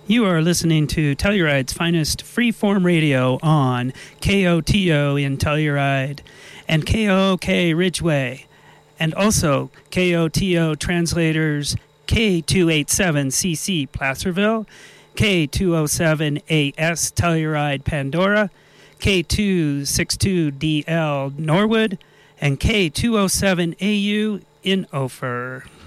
You are listening to Telluride's finest freeform radio on KOTO in Telluride and KOK Ridgeway, and also KOTO translators K287CC Placerville, K207AS Telluride Pandora, K262DL Norwood, and K207AU in Ophir.